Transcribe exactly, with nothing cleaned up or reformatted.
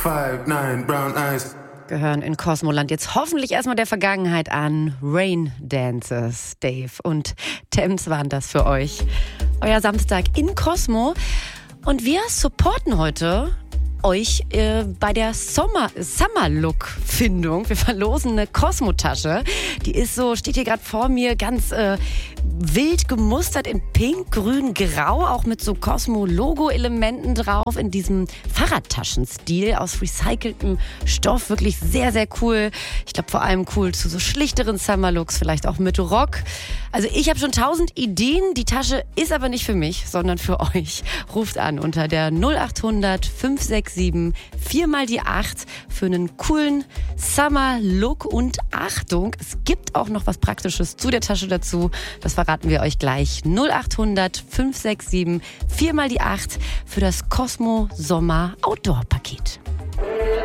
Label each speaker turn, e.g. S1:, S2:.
S1: five nine brown eyes.
S2: Gehören in Cosmoland jetzt hoffentlich erstmal der Vergangenheit an. Rain Dances, Dave und Thames waren das für euch. Euer Samstag in Cosmo. Und wir supporten heute euch äh, bei der Sommer, Summer-Look-Findung. Wir verlosen eine Cosmo-Tasche. Die ist so, steht hier gerade vor mir, ganz äh, wild gemustert in pink, grün, grau, auch mit so Cosmo-Logo-Elementen drauf, in diesem Fahrradtaschenstil aus recyceltem Stoff. Wirklich sehr, sehr cool. Ich glaube vor allem cool zu so schlichteren Summer-Looks, vielleicht auch mit Rock. Also ich habe schon tausend Ideen. Die Tasche ist aber nicht für mich, sondern für euch. Ruft an unter der null acht hundert fünf sechs sieben vier mal die acht für einen coolen Summer-Look. Und Achtung, es gibt auch noch was Praktisches zu der Tasche dazu. Das verraten wir euch gleich. null acht hundert fünf sechs sieben vier mal die acht für das Cosmo Sommer Outdoor Paket.